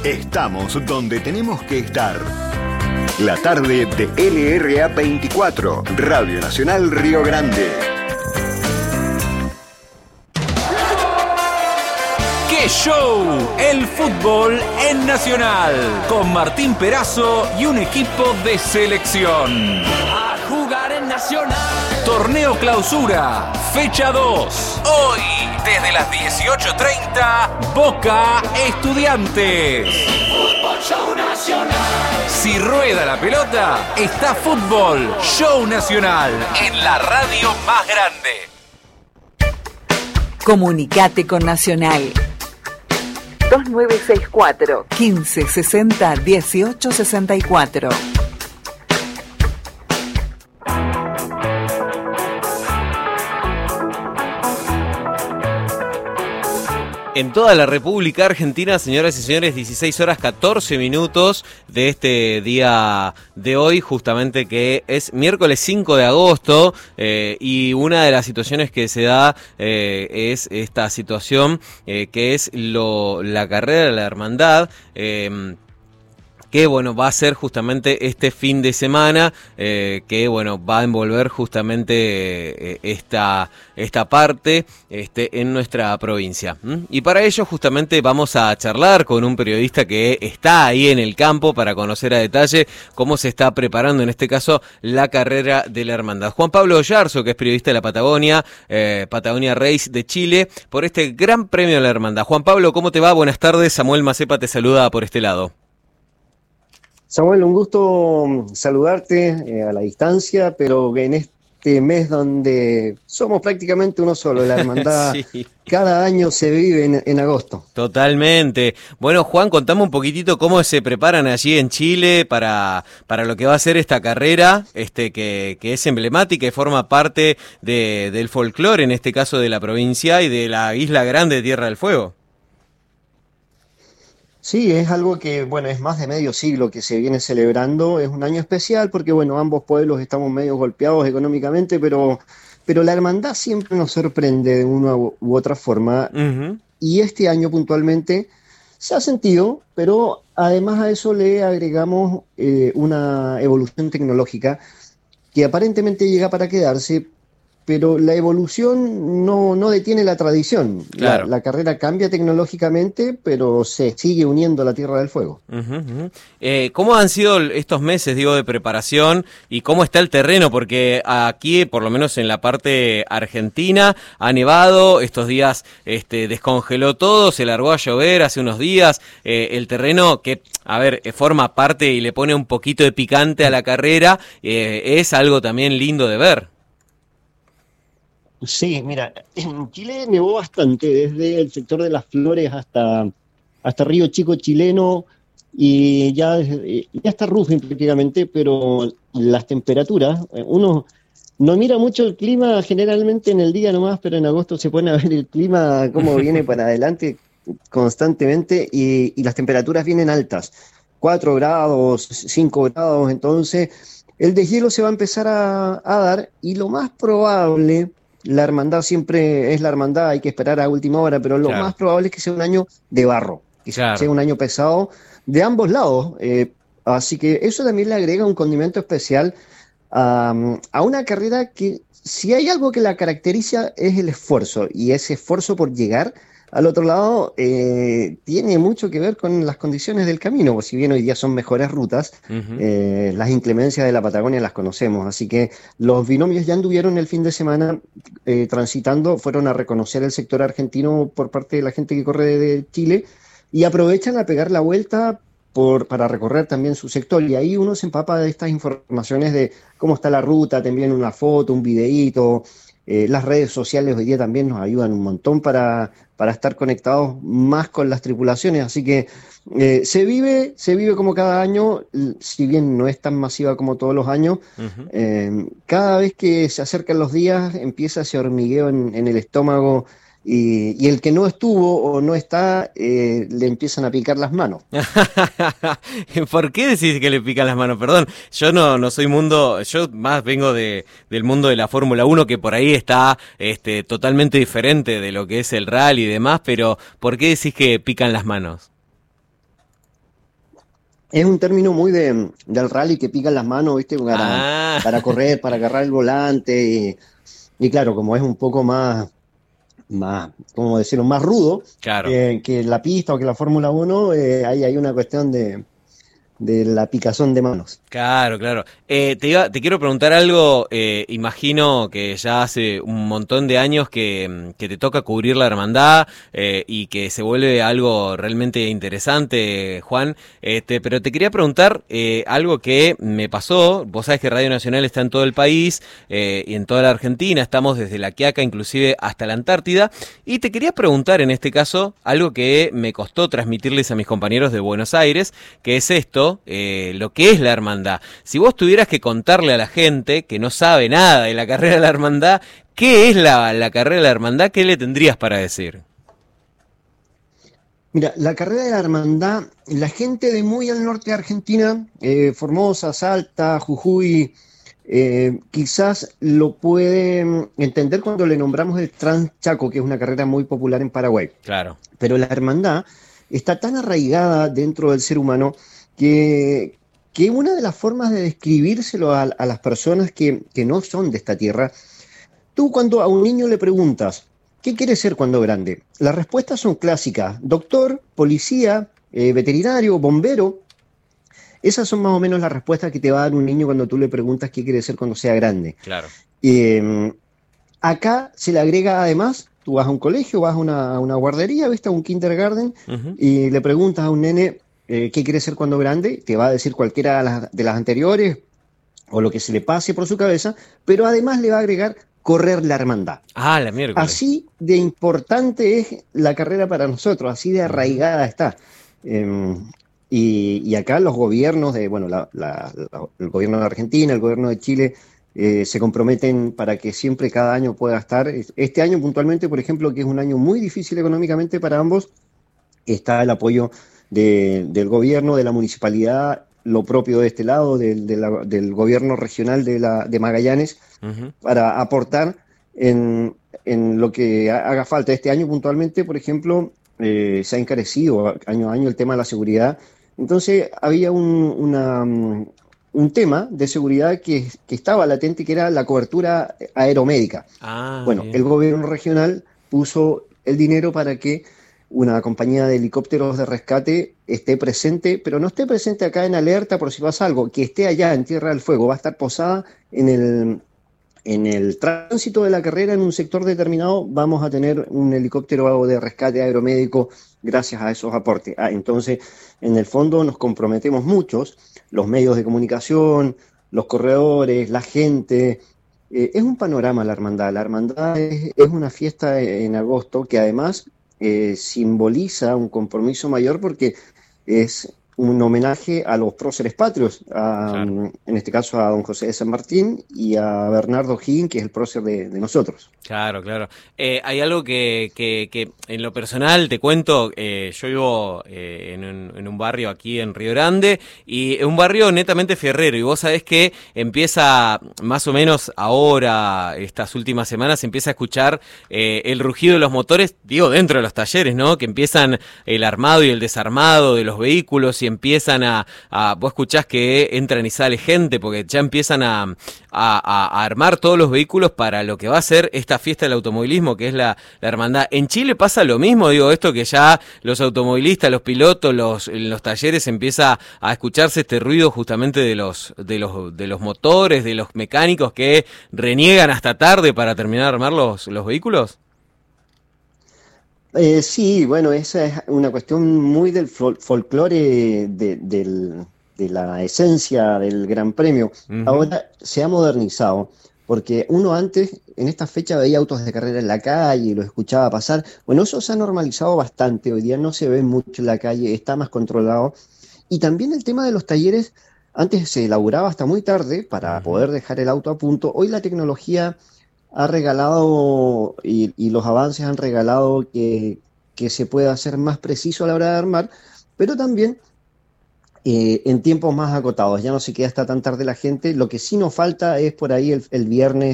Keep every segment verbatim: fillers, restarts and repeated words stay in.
Estamos donde tenemos que estar. La tarde de L R A veinticuatro, Radio Nacional Río Grande. ¡Qué show! El fútbol en Nacional, con Martín Perazo y un equipo de selección. A jugar en Nacional. Torneo Clausura, fecha dos. Hoy, desde las dieciocho treinta, Boca Estudiantes. Fútbol Show Nacional. Si rueda la pelota, está Fútbol Show Nacional en la radio más grande. Comunicate con Nacional. dos nueve seis cuatro, quince sesenta, dieciocho sesenta y cuatro. En toda la República Argentina, señoras y señores, dieciséis horas catorce minutos de este día de hoy, justamente que es miércoles cinco de agosto, eh, y una de las situaciones que se da eh, es esta situación eh, que es lo, la carrera de la hermandad, eh, que bueno, va a ser justamente este fin de semana, eh, que bueno, va a envolver justamente eh, esta, esta parte este, en nuestra provincia. ¿Mm? Y para ello justamente vamos a charlar con un periodista que está ahí en el campo para conocer a detalle cómo se está preparando, en este caso, la carrera de la hermandad. Juan Pablo Oyarzo, que es periodista de la Patagonia, eh, Patagonia Race de Chile, por este gran premio de la hermandad. Juan Pablo, ¿cómo te va? Buenas tardes, Samuel Macepa te saluda por este lado. Samuel, un gusto saludarte eh, a la distancia, pero en este mes donde somos prácticamente uno solo, la hermandad sí. Cada año se vive en, en agosto. Totalmente. Bueno, Juan, contame un poquitito cómo se preparan allí en Chile para, para lo que va a ser esta carrera, este que, que es emblemática y forma parte de, del folclore, en este caso de la provincia y de la Isla Grande de Tierra del Fuego. Sí, es algo que, bueno, es más de medio siglo que se viene celebrando, es un año especial porque, bueno, ambos pueblos estamos medio golpeados económicamente, pero, pero la hermandad siempre nos sorprende de una u, u otra forma, uh-huh. Y este año puntualmente se ha sentido, pero además a eso le agregamos eh, una evolución tecnológica que aparentemente llega para quedarse, pero la evolución no, no detiene la tradición. Claro. La, la carrera cambia tecnológicamente, pero se sigue uniendo a la Tierra del Fuego. Uh-huh, uh-huh. Eh, ¿Cómo han sido estos meses, digo, de preparación y cómo está el terreno? Porque aquí, por lo menos en la parte argentina, ha nevado, estos días este, descongeló todo, se largó a llover hace unos días. Eh, el terreno que, a ver, forma parte y le pone un poquito de picante a la carrera, eh, es algo también lindo de ver. Sí, mira, en Chile nevó bastante, desde el sector de las Flores hasta, hasta Río Chico chileno, y ya, ya está roofing prácticamente, pero las temperaturas, uno no mira mucho el clima generalmente en el día nomás, pero en agosto se pone a ver el clima cómo viene para adelante constantemente, y, y las temperaturas vienen altas, cuatro grados, cinco grados, entonces el deshielo se va a empezar a, a dar, y lo más probable... La hermandad siempre es la hermandad, hay que esperar a última hora, pero lo claro. más probable es que sea un año de barro, que claro. sea un año pesado de ambos lados. Eh, así que eso también le agrega un condimento especial um, a una carrera que, si hay algo que la caracteriza, es el esfuerzo, y ese esfuerzo por llegar al otro lado eh, tiene mucho que ver con las condiciones del camino, si bien hoy día son mejores rutas, uh-huh. eh, las inclemencias de la Patagonia las conocemos, así que los binomios ya anduvieron el fin de semana eh, transitando, fueron a reconocer el sector argentino por parte de la gente que corre de Chile, y aprovechan a pegar la vuelta por, para recorrer también su sector, y ahí uno se empapa de estas informaciones de cómo está la ruta, también una foto, un videíto. Eh, las redes sociales hoy día también nos ayudan un montón para, para estar conectados más con las tripulaciones, así que eh, se vive se vive como cada año, si bien no es tan masiva como todos los años, uh-huh. eh, cada vez que se acercan los días empieza ese hormigueo en, en el estómago, y, y el que no estuvo o no está, eh, le empiezan a picar las manos. ¿Por qué decís que le pican las manos? Perdón, yo no, no soy mundo, yo más vengo de, del mundo de la Fórmula uno, que por ahí está este, totalmente diferente de lo que es el rally y demás, pero ¿por qué decís que pican las manos? Es un término muy de, del rally que pican las manos, ¿viste? Para, Ah. para correr, para agarrar el volante. Y, y claro, como es un poco más, más ¿cómo decirlo? Más rudo Claro. eh, que la pista o que la Fórmula uno, eh, ahí hay una cuestión de, de la picazón de manos. Claro, claro. Eh, te, iba, te quiero preguntar algo, eh, imagino que ya hace un montón de años que, que te toca cubrir la hermandad eh, y que se vuelve algo realmente interesante, Juan, este, pero te quería preguntar eh, algo que me pasó. Vos sabés que Radio Nacional está en todo el país eh, y en toda la Argentina, estamos desde La Quiaca inclusive hasta la Antártida, y te quería preguntar en este caso algo que me costó transmitirles a mis compañeros de Buenos Aires, que es esto, eh, lo que es la hermandad. Si vos tuvieras que contarle a la gente que no sabe nada de la carrera de la hermandad, ¿qué es la, la carrera de la hermandad? ¿Qué le tendrías para decir? Mira, la carrera de la hermandad, la gente de muy al norte de Argentina, eh, Formosa, Salta, Jujuy, eh, quizás lo puede entender cuando le nombramos el Transchaco, que es una carrera muy popular en Paraguay. Claro. Pero la hermandad está tan arraigada dentro del ser humano que, que una de las formas de describírselo a, a las personas que, que no son de esta tierra, tú cuando a un niño le preguntas, ¿qué quiere ser cuando grande? Las respuestas son clásicas, doctor, policía, eh, veterinario, bombero. Esas son más o menos las respuestas que te va a dar un niño cuando tú le preguntas qué quiere ser cuando sea grande. Claro. Eh, acá se le agrega además, tú vas a un colegio, vas a una, a una guardería, ¿viste? A un kindergarten, Uh-huh. y le preguntas a un nene eh, qué quiere ser cuando grande, te va a decir cualquiera de las, de las anteriores o lo que se le pase por su cabeza, pero además le va a agregar correr la hermandad. Ah, la miércoles. Así de importante es la carrera para nosotros, así de arraigada está. Eh, y, y acá los gobiernos de, bueno, la, la, la, el gobierno de Argentina, el gobierno de Chile, eh, se comprometen para que siempre cada año pueda estar. Este año puntualmente, por ejemplo, que es un año muy difícil económicamente para ambos, está el apoyo de, del gobierno, de la municipalidad, lo propio de este lado, del, de la, del gobierno regional de, la, de Magallanes, Uh-huh. para aportar en, en lo que haga falta. Este año puntualmente, por ejemplo, eh, se ha encarecido año a año el tema de la seguridad. Entonces había un, una, un tema de seguridad que, que estaba latente, que era la cobertura aeromédica. Ah, bueno, bien. el gobierno regional puso el dinero para que una compañía de helicópteros de rescate esté presente, pero no esté presente acá en alerta por si pasa algo, que esté allá en Tierra del Fuego, va a estar posada en el, en el tránsito de la carrera, en un sector determinado, vamos a tener un helicóptero de rescate aeromédico gracias a esos aportes. Ah, entonces, en el fondo nos comprometemos muchos, los medios de comunicación, los corredores, la gente. Eh, es un panorama la hermandad. La hermandad es, es una fiesta en agosto que además eh, simboliza un compromiso mayor porque es un homenaje a los próceres patrios, a, Claro. en este caso a don José de San Martín y a Bernardo O'Higgins, que es el prócer de, de nosotros. Claro, claro. Eh, hay algo que, que, que en lo personal te cuento, eh, yo vivo eh, en, un, en un barrio aquí en Río Grande, y es un barrio netamente fierrero, y vos sabés que empieza más o menos ahora, estas últimas semanas, se empieza a escuchar eh, el rugido de los motores, digo, dentro de los talleres, ¿no? Que empiezan el armado y el desarmado de los vehículos, y empiezan a, a vos escuchás que entran y sale gente, porque ya empiezan a, a, a armar todos los vehículos para lo que va a ser esta fiesta del automovilismo, que es la, la hermandad. En Chile pasa lo mismo, digo, esto que ya los automovilistas, los pilotos, los, en los talleres empieza a escucharse este ruido justamente de los, de los, de los motores, de los mecánicos que reniegan hasta tarde para terminar de armar los, los vehículos. Eh, sí, bueno, esa es una cuestión muy del fol folclore de, del, de la esencia del Gran Premio. Uh-huh. Ahora se ha modernizado, porque uno antes, en esta fecha, veía autos de carrera en la calle y los escuchaba pasar. Bueno, eso se ha normalizado bastante, hoy día no se ve mucho en la calle, está más controlado. Y también el tema de los talleres, antes se elaboraba hasta muy tarde para uh-huh. poder dejar el auto a punto. Hoy la tecnología ha regalado y, y los avances han regalado que, que se pueda hacer más preciso a la hora de armar, pero también eh, en tiempos más acotados. Ya no se queda hasta tan tarde la gente. Lo que sí nos falta es por ahí el, el viernes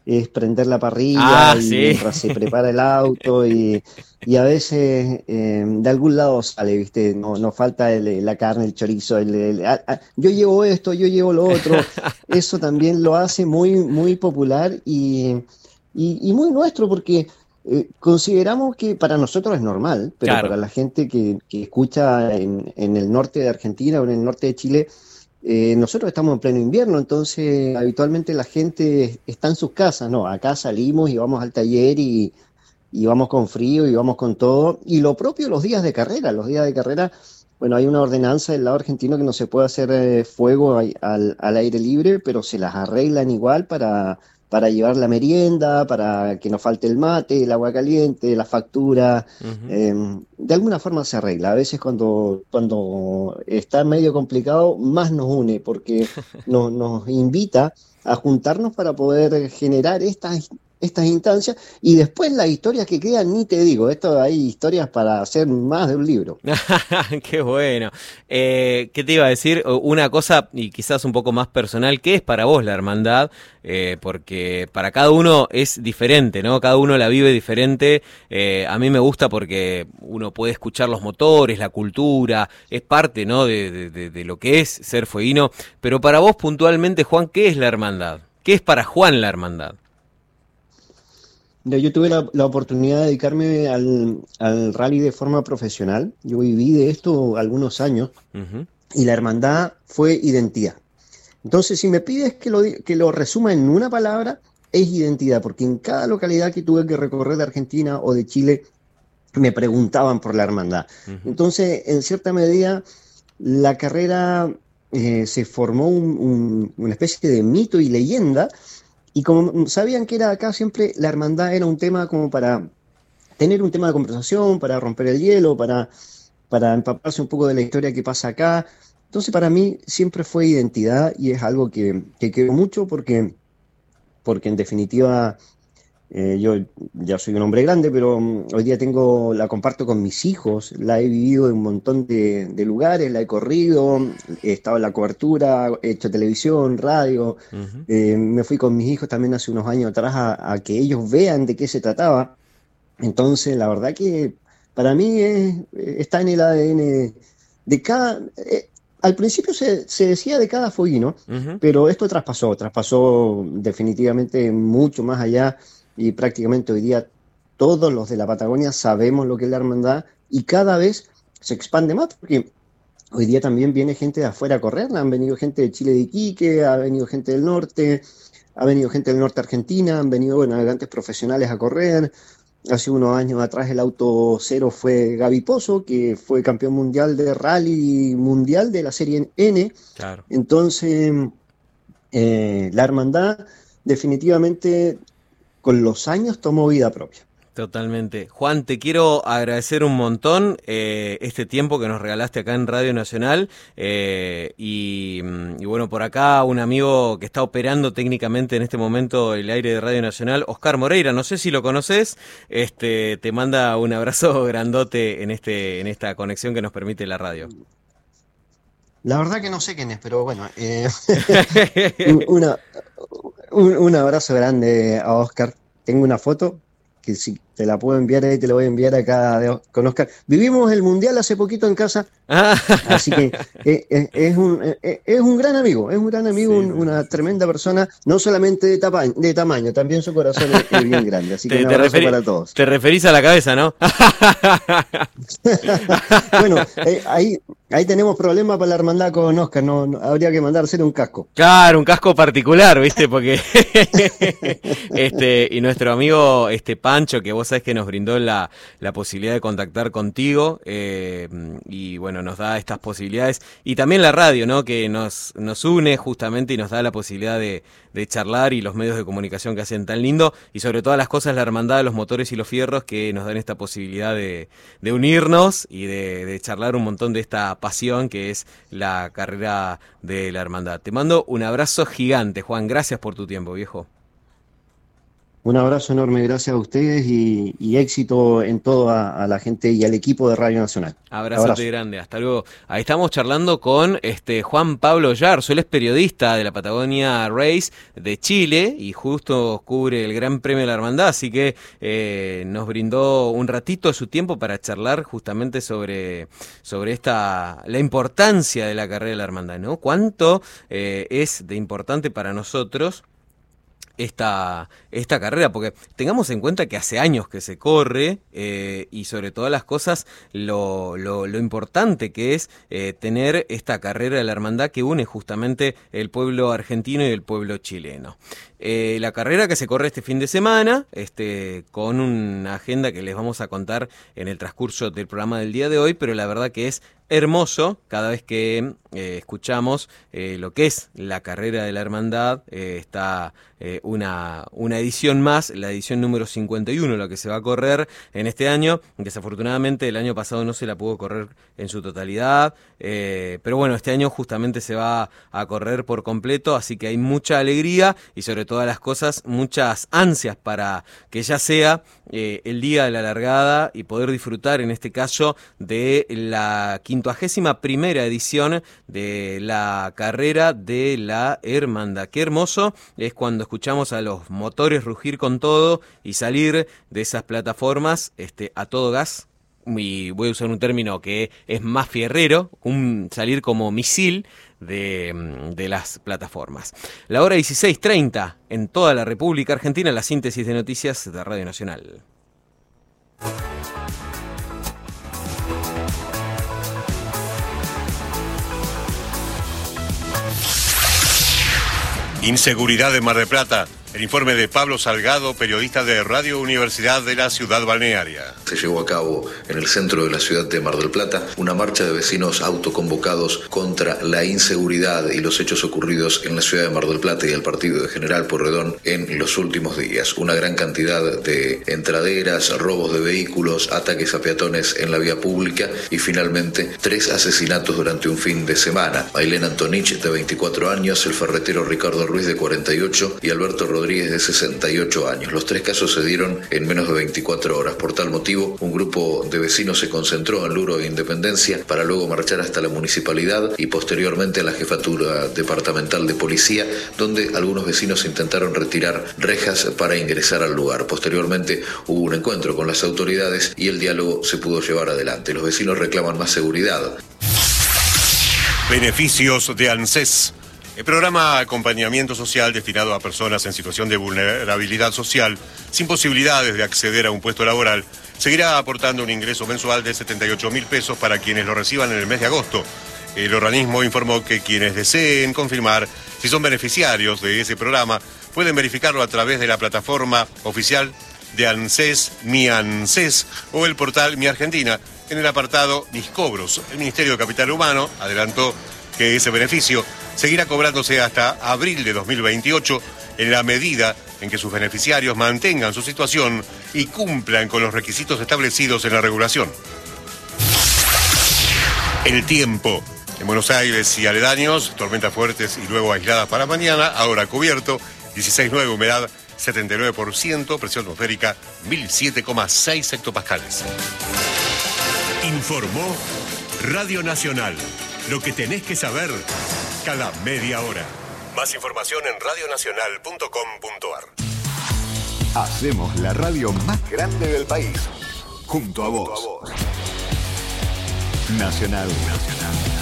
es prender la parrilla Ah, y sí. mientras se prepara el auto y, y a veces eh, de algún lado sale, ¿viste? No, no falta el- la carne, el chorizo, el, el- ah, ah, yo llevo esto, yo llevo lo otro. Eso también lo hace muy, muy popular y, y, y muy nuestro porque eh, consideramos que para nosotros es normal, pero Claro. para la gente que, que escucha en, en el norte de Argentina o en el norte de Chile, eh, nosotros estamos en pleno invierno, entonces habitualmente la gente está en sus casas, ¿no? Acá salimos y vamos al taller y, y vamos con frío y vamos con todo. Y lo propio los días de carrera, los días de carrera, bueno, hay una ordenanza del lado argentino que no se puede hacer eh, fuego ahí al, al aire libre, pero se las arreglan igual para, para llevar la merienda, para que no falte el mate, el agua caliente, la factura. Ujú. Eh, de alguna forma se arregla. A veces cuando, cuando está medio complicado, más nos une, porque nos, nos invita a juntarnos para poder generar estas, estas instancias y después las historias que quedan, ni te digo, esto hay historias para hacer más de un libro. Qué bueno. Eh, ¿qué te iba a decir? Una cosa, y quizás un poco más personal, ¿qué es para vos la hermandad? Eh, porque para cada uno es diferente, ¿no? Cada uno la vive diferente. Eh, a mí me gusta porque uno puede escuchar los motores, la cultura, es parte, ¿no? de, de, de, de lo que es ser fueguino. Pero para vos puntualmente, Juan, ¿qué es la hermandad? ¿Qué es para Juan la hermandad? Mira, yo tuve la, la oportunidad de dedicarme al, al rally de forma profesional. Yo viví de esto algunos años Uh-huh. y la hermandad fue identidad. Entonces, si me pides que lo, di- que lo resuma en una palabra, es identidad, porque en cada localidad que tuve que recorrer de Argentina o de Chile, me preguntaban por la hermandad. Uh-huh. Entonces, en cierta medida, la carrera eh, se formó un- un- una especie de mito y leyenda, y como sabían que era acá, siempre la hermandad era un tema como para tener un tema de conversación, para romper el hielo, para, para empaparse un poco de la historia que pasa acá. Entonces, para mí siempre fue identidad y es algo que, que quiero mucho porque, porque en definitiva eh, yo ya soy un hombre grande, pero mm, hoy día tengo, la comparto con mis hijos, la he vivido en un montón de, de lugares, la he corrido, he estado en la cobertura, he hecho televisión, radio, Uh-huh. eh, me fui con mis hijos también hace unos años atrás a, a que ellos vean de qué se trataba. Entonces, la verdad que para mí es- está en el A D N de cada... eh, al principio se, se decía de cada fueguino, Uh-huh. pero esto traspasó, traspasó definitivamente mucho más allá y prácticamente hoy día todos los de la Patagonia sabemos lo que es la hermandad y cada vez se expande más porque hoy día también viene gente de afuera a correrla, han venido gente de Chile de Iquique, ha venido gente del norte, ha venido gente del norte de Argentina, han venido bueno, navegantes profesionales a correr. Hace unos años atrás el auto cero fue Gaby Pozo, que fue campeón mundial de rally mundial de la serie N. Claro. Entonces, eh, la hermandad definitivamente con los años tomó vida propia. Totalmente. Juan, te quiero agradecer un montón eh, este tiempo que nos regalaste acá en Radio Nacional eh, y, y bueno, por acá un amigo que está operando técnicamente en este momento el aire de Radio Nacional, Oscar Moreira, no sé si lo conoces, este, te manda un abrazo grandote en, este, en esta conexión que nos permite la radio. La verdad que no sé quién es, pero bueno, eh, un, una, un, un abrazo grande a Oscar. Tengo una foto que si te la puedo enviar ahí, te la voy a enviar acá de, con Oscar. Vivimos el Mundial hace poquito en casa, así que eh, eh, es, un, eh, es un gran amigo, es un gran amigo, Sí, un, sí, una sí. tremenda persona, no solamente de, tapa, de tamaño, también su corazón es, es bien grande, así que Te, un te, abrazo referi- para todos. te referís a la cabeza, ¿no? Bueno, eh, ahí, ahí tenemos problemas para la hermandad con Oscar, no, no, habría que mandar a hacer un casco. Claro, un casco particular, ¿viste? Porque este y nuestro amigo este Pancho, que vos sabés que nos brindó la, la posibilidad de contactar contigo eh, y bueno, nos da estas posibilidades y también la radio, ¿no? Que nos, nos une justamente y nos da la posibilidad de, de charlar y los medios de comunicación que hacen tan lindo y sobre todas las cosas la hermandad de los motores y los fierros que nos dan esta posibilidad de, de unirnos y de, de charlar un montón de esta pasión que es la carrera de la hermandad. Te mando un abrazo gigante, Juan. Gracias por tu tiempo, viejo. Un abrazo enorme, gracias a ustedes y, y éxito en todo a, a la gente y al equipo de Radio Nacional. Abrazote Abrazo. grande, hasta luego. Ahí estamos charlando con este Juan Pablo Yarzo, él es periodista de la Patagonia Race de Chile y justo cubre el Gran Premio de la Hermandad, así que eh, nos brindó un ratito de su tiempo para charlar justamente sobre, sobre esta la importancia de la carrera de la Hermandad, ¿no? Cuánto eh, es de importante para nosotros esta esta carrera, porque tengamos en cuenta que hace años que se corre eh, y sobre todas las cosas lo, lo, lo importante que es eh, tener esta carrera de la hermandad que une justamente el pueblo argentino y el pueblo chileno. Eh, la carrera que se corre este fin de semana, este, con una agenda que les vamos a contar en el transcurso del programa del día de hoy, pero la verdad que es hermoso cada vez que eh, escuchamos eh, lo que es la carrera de la hermandad. Eh, está eh, una, una edición más, la edición número cincuenta y uno, la que se va a correr en este año. Desafortunadamente el año pasado no se la pudo correr en su totalidad, eh, pero bueno, este año justamente se va a correr por completo, así que hay mucha alegría y sobre todas las cosas muchas ansias para que ya sea eh, el día de la largada y poder disfrutar en este caso de la quincuagésima primera edición de la carrera de la hermandad. Qué hermoso es cuando escuchamos a los motores rugir con todo y salir de esas plataformas este, a todo gas, y voy a usar un término que es más fierrero, un salir como misil de, de las plataformas. La hora dieciséis treinta en toda la República Argentina, la síntesis de noticias de Radio Nacional. Inseguridad en Mar del Plata. El informe de Pablo Salgado, periodista de Radio Universidad de la Ciudad Balnearia. Se llevó a cabo en el centro de la ciudad de Mar del Plata una marcha de vecinos autoconvocados contra la inseguridad y los hechos ocurridos en la ciudad de Mar del Plata y el partido de General Pueyrredón en los últimos días. Una gran cantidad de entraderas, robos de vehículos, ataques a peatones en la vía pública y finalmente tres asesinatos durante un fin de semana. Ailén Antonich, de veinticuatro años, el ferretero Ricardo Ruiz, de cuarenta y ocho, y Alberto Rodríguez, de sesenta y ocho años. Los tres casos se dieron en menos de veinticuatro horas. Por tal motivo, un grupo de vecinos se concentró en Luro e Independencia para luego marchar hasta la municipalidad y posteriormente a la jefatura departamental de policía, donde algunos vecinos intentaron retirar rejas para ingresar al lugar. Posteriormente hubo un encuentro con las autoridades y el diálogo se pudo llevar adelante. Los vecinos reclaman más seguridad. Beneficios de ANSES. El programa Acompañamiento Social destinado a personas en situación de vulnerabilidad social sin posibilidades de acceder a un puesto laboral seguirá aportando un ingreso mensual de setenta y ocho mil pesos para quienes lo reciban en el mes de agosto. El organismo informó que quienes deseen confirmar si son beneficiarios de ese programa pueden verificarlo a través de la plataforma oficial de ANSES, Mi ANSES, o el portal Mi Argentina en el apartado Mis Cobros. El Ministerio de Capital Humano adelantó que ese beneficio seguirá cobrándose hasta abril de dos mil veintiocho en la medida en que sus beneficiarios mantengan su situación y cumplan con los requisitos establecidos en la regulación. El tiempo. En Buenos Aires y aledaños, tormentas fuertes y luego aisladas para mañana, ahora cubierto, dieciséis nueve, humedad setenta y nueve por ciento, presión atmosférica mil siete coma seis hectopascales. Informó Radio Nacional. Lo que tenés que saber cada media hora. Más información en radio nacional punto com punto a r. Hacemos la radio más grande del país. Junto a vos. Nacional. Nacional.